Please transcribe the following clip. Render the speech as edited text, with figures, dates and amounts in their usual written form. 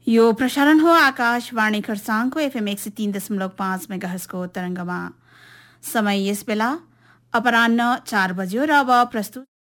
यो प्रसारण हो आकाशवाणी खरसाङको एफएम 103.5 मेगाहर्जको तरङ्गमा। समय यस बेला अपराह्न 4 बज्यो र अब प्रस्तुत